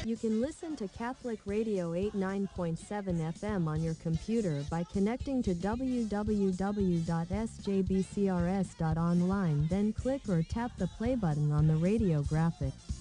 You can listen to Catholic Radio 89.7 FM on your computer by connecting to www.sjbcrs.online, then click or tap the play button on the radio graphic.